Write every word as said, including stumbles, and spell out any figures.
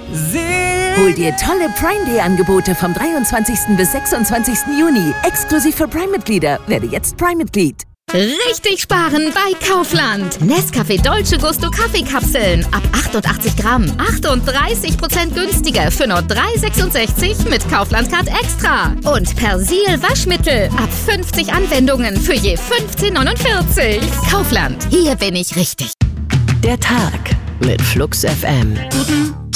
Hol dir tolle Prime Day Angebote vom dreiundzwanzigsten bis sechsundzwanzigsten Juni. Exklusiv für Prime-Mitglieder. Werde jetzt Prime-Mitglied. Richtig sparen bei Kaufland. Nescafé Dolce Gusto Kaffeekapseln ab achtundachtzig Gramm. achtunddreißig Prozent günstiger für nur drei Euro sechsundsechzig mit Kaufland Card Extra. Und Persil Waschmittel ab fünfzig Anwendungen für je fünfzehn neunundvierzig. Kaufland, hier bin ich richtig. Der Tag mit Flux F M. Guten